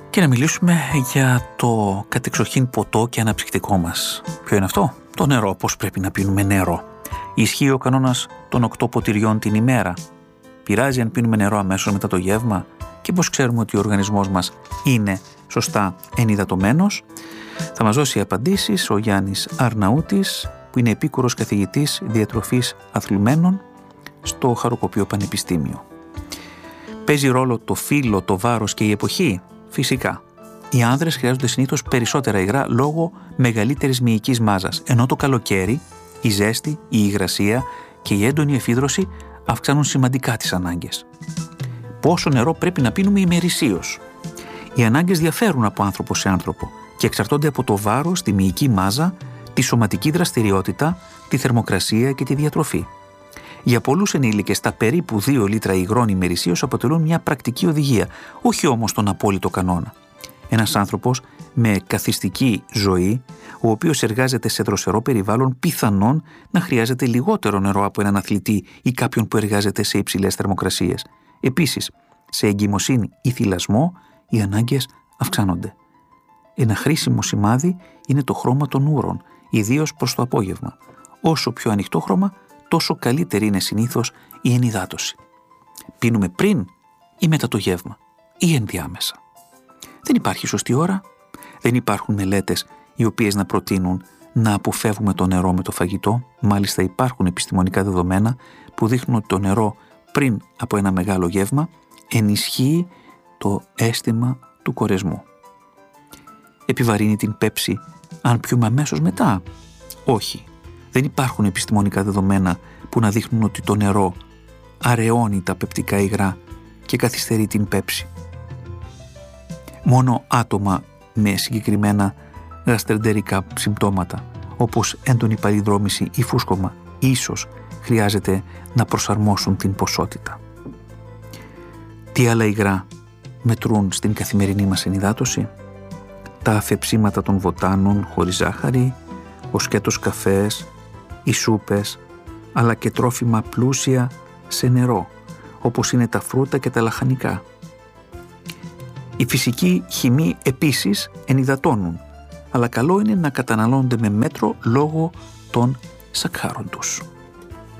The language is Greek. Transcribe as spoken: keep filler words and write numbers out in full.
Και να μιλήσουμε για το κατεξοχήν ποτό και αναψυκτικό μας. Ποιο είναι αυτό? Το νερό. Πώς πρέπει να πίνουμε νερό? Ισχύει ο κανόνας των οκτώ ποτηριών την ημέρα? Πειράζει αν πίνουμε νερό αμέσως μετά το γεύμα? Και πώς ξέρουμε ότι ο οργανισμός μας είναι σωστά ενυδατωμένος? Θα μας δώσει απαντήσεις ο Γιάννης Αρναούτης, που είναι επίκουρος καθηγητής διατροφής αθλουμένων στο Χαροκοπείο Πανεπιστήμιο. Παίζει ρόλο το φύλο, το βάρος και η εποχή? Φυσικά. Οι άνδρες χρειάζονται συνήθως περισσότερα υγρά λόγω μεγαλύτερης μυϊκής μάζας, ενώ το καλοκαίρι η ζέστη, η υγρασία και η έντονη εφίδρωση αυξάνουν σημαντικά τις ανάγκες. Πόσο νερό πρέπει να πίνουμε ημερησίως? Οι ανάγκες διαφέρουν από άνθρωπο σε άνθρωπο και εξαρτώνται από το βάρος, τη μυϊκή μάζα, τη σωματική δραστηριότητα, τη θερμοκρασία και τη διατροφή. Για πολλούς ενήλικες, τα περίπου δύο λίτρα υγρών ημερησίως αποτελούν μια πρακτική οδηγία, όχι όμως τον απόλυτο κανόνα. Ένας άνθρωπος με καθιστική ζωή, ο οποίος εργάζεται σε δροσερό περιβάλλον, πιθανόν να χρειάζεται λιγότερο νερό από έναν αθλητή ή κάποιον που εργάζεται σε υψηλές θερμοκρασίες. Επίσης, σε εγκυμοσύνη ή θυλασμό, οι ανάγκες αυξάνονται. Ένα χρήσιμο σημάδι είναι το χρώμα των ούρων, ιδίως προς το απόγευμα. Όσο πιο ανοιχτό χρώμα, τόσο καλύτερη είναι συνήθως η ενυδάτωση. Πίνουμε πριν ή μετά το γεύμα ή ενδιάμεσα? Δεν υπάρχει σωστή ώρα. Δεν υπάρχουν μελέτες οι οποίες να προτείνουν να αποφεύγουμε το νερό με το φαγητό. Μάλιστα υπάρχουν επιστημονικά δεδομένα που δείχνουν ότι το νερό πριν από ένα μεγάλο γεύμα ενισχύει το αίσθημα του κορεσμού. Επιβαρύνει την πέψη αν πιούμε αμέσως μετά? Όχι. Δεν υπάρχουν επιστημονικά δεδομένα που να δείχνουν ότι το νερό αραιώνει τα πεπτικά υγρά και καθυστερεί την πέψη. Μόνο άτομα με συγκεκριμένα γαστρεντερικά συμπτώματα, όπως έντονη παλινδρόμηση ή φούσκωμα, ίσως χρειάζεται να προσαρμόσουν την ποσότητα. Τι άλλα υγρά μετρούν στην καθημερινή μας ενυδάτωση? Τα αφεψίματα των βοτάνων χωρίς ζάχαρη, ο σκέτος καφές, οι σούπες, αλλά και τρόφιμα πλούσια σε νερό, όπως είναι τα φρούτα και τα λαχανικά. Οι φυσικοί χυμοί επίσης ενυδατώνουν, αλλά καλό είναι να καταναλώνονται με μέτρο λόγω των σακχάρων τους.